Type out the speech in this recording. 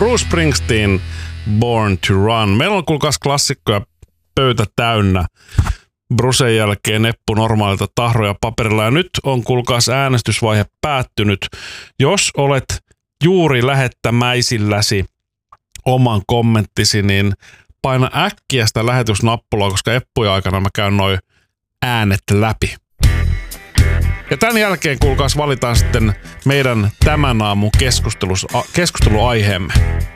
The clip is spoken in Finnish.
Bruce Springsteen, Born to Run. Meillä on kuulkaas klassikkoja pöytä täynnä. Brucen jälkeen neppu normaalilta tahroja paperilla. Ja nyt on kuulkaas äänestysvaihe päättynyt. Jos olet juuri lähettämäisilläsi oman kommenttisi, niin paina äkkiä sitä lähetysnappulaa, koska eppujen aikana mä käyn noi äänet läpi. Ja tämän jälkeen kuulkaas valitaan sitten meidän tämän aamun keskusteluaiheemme.